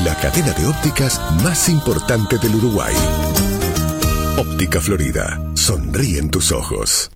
la cadena de ópticas más importante del Uruguay. Óptica Florida. Sonríen tus ojos.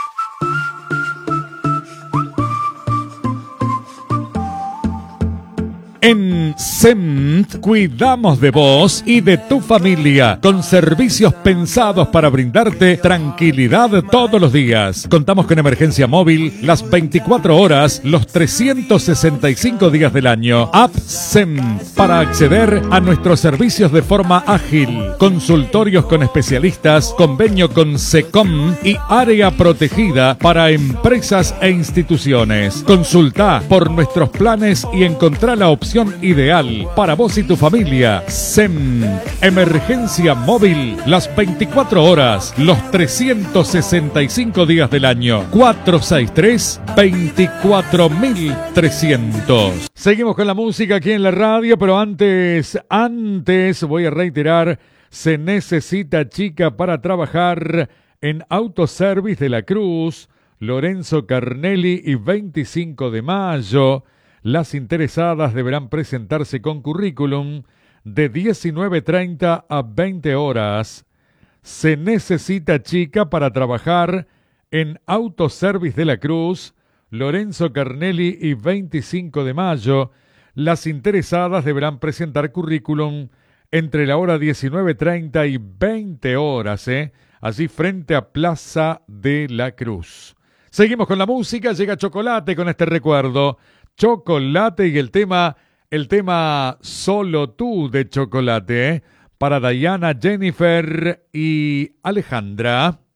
En SEMT cuidamos de vos y de tu familia, con servicios pensados para brindarte tranquilidad todos los días. Contamos con emergencia móvil las 24 horas, los 365 días del año. App SEMT para acceder a nuestros servicios de forma ágil. Consultorios con especialistas, convenio con SECOM y área protegida para empresas e instituciones. Consulta por nuestros planes y encontrá la opción ideal para vos y tu familia. SEM, emergencia móvil las 24 horas, los 365 días del año. 463-24300. Seguimos con la música aquí en la radio, pero antes voy a reiterar, se necesita chica para trabajar en Autoservice de la Cruz, Lorenzo Carnelli y 25 de mayo. Las interesadas deberán presentarse con currículum de 19:30 a 20 horas. Se necesita chica para trabajar en Autoservice de la Cruz, Lorenzo Carnelli y 25 de mayo. Las interesadas deberán presentar currículum entre la hora 19:30 y 20 horas, allí frente a Plaza de la Cruz. Seguimos con la música, llega Chocolate con este recuerdo. Chocolate y el tema Solo tú de Chocolate, para Diana, Jennifer y Alejandra.